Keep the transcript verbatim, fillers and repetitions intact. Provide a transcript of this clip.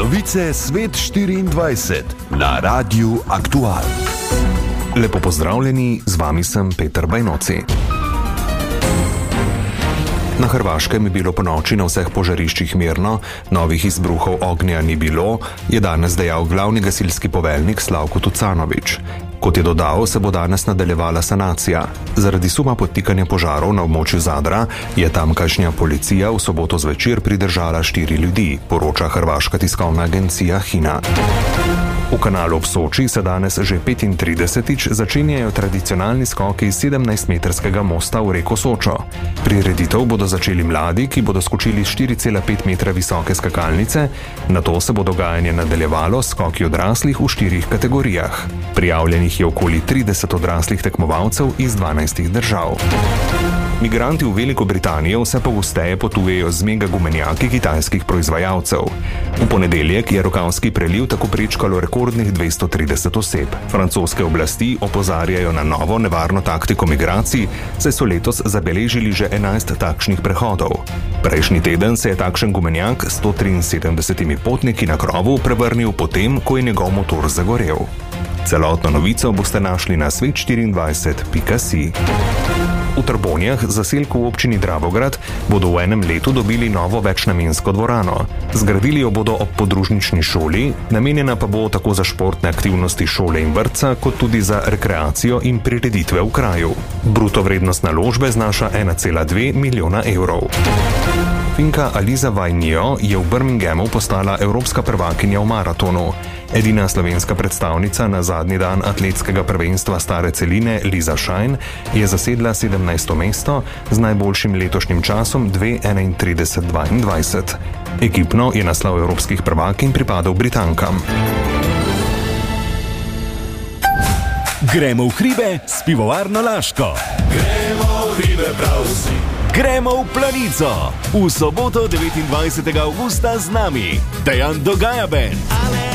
Novice Svet štiriindvajset na Radiu Aktual. Lepo pozdravljeni, z vami sem Peter Bajnoci. Na Hrvaškem je bilo po noči na vseh požariščih mirno, novih izbruhov ognja ni bilo, je danes dejal glavni gasilski poveljnik Slavko Tucanović. Kot je dodal, se bo danes nadaljevala sanacija. Zaradi suma podtikanja požarov na območju Zadra je tamkajšnja policija v soboto zvečer pridržala štiri ljudi, poroča hrvaška tiskovna agencija Hina. V kanalu ob Soči se danes že petintridesetič začenjajo tradicionalni skoki iz sedemnajstmetrskega mosta v reko Sočo. Prireditev bodo začeli mladi, ki bodo skočili štiri cela pet metra visoke skakalnice, nato se bo dogajanje nadaljevalo s skoki odraslih v štirih kategorijah. Prijavljenih je okoli trideset odraslih tekmovalcev iz dvanajstih držav. Migranti v Veliko Britanijo vse pogosteje potujejo z mega gumenjaki kitajskih proizvajalcev. V ponedeljek je Rokavski preliv tako prečkalo rekordnih dvesto trideset oseb. Francoske oblasti opozarjajo na novo nevarno taktiko migracij, saj so letos zabeležili že enajst takšnih prehodov. Prejšnji teden se je takšen gumenjak s sto triinsedemdesetimi potniki na krovu prevrnil potem, ko je njegov motor zagorel. Celotno novico boste našli na svet štiriindvajset pika si. V Trbonjah, zaselku v občini Dravograd, bodo v enem letu dobili novo večnamensko dvorano. Zgradili jo bodo ob podružnični šoli, namenjena pa bo tako za športne aktivnosti šole in vrtca, kot tudi za rekreacijo in prireditve v kraju. Bruto vrednost naložbe znaša ena cela dve milijona evrov. Finka Aliza Vajnjo je v Birminghamu postala evropska prvakinja v maratonu. Edina slovenska predstavnica na zadnji dan atletskega prvenstva stare celine, Liza Šajn, je zasedla sedemnajsto mesto z najboljšim letošnjim časom dve enaintrideset dvaindvajset. Ekipno je naslov evropskih prvakinj pripadal Britankam. Gremo v hribe s pivovarno Laško. Gremo v hribe prav vsi. Gremo v Planico. V soboto devetindvajsetega avgusta z nami Dejan Dogaja Band.